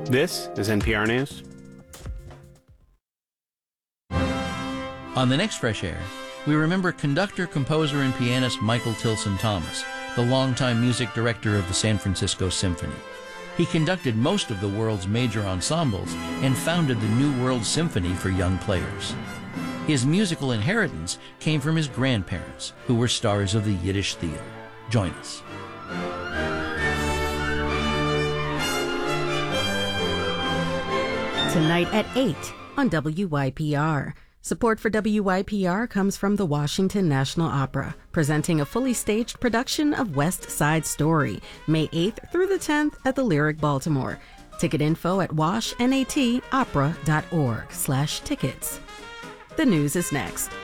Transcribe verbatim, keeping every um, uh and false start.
This is N P R News. On the next Fresh Air, we remember conductor, composer, and pianist Michael Tilson Thomas, the longtime music director of the San Francisco Symphony. He conducted most of the world's major ensembles and founded the New World Symphony for young players. His musical inheritance came from his grandparents, who were stars of the Yiddish theater. Join us. Tonight at eight on W Y P R. Support for W Y P R comes from the Washington National Opera, presenting a fully staged production of West Side Story, May eighth through the tenth at the Lyric Baltimore. Ticket info at washnatopera.org slash tickets. The news is next.